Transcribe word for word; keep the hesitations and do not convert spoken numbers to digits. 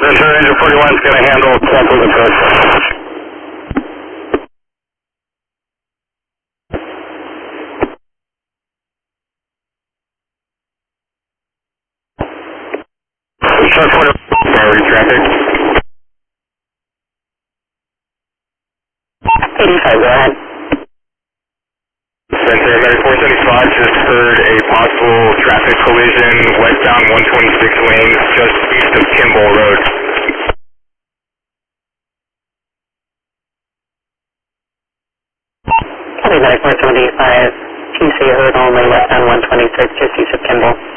Ventura Engine forty-one is going to handle cancel the code. Shark forty-one, priority traffic. eighty-five, go ahead. Ventura American four seventy-five just heard a possible traffic collision westbound one twenty-six lanes just east of Kimball Road. Copy, Medic four seventy-five. Can you say you heard only westbound one twenty-six just east of Kimball?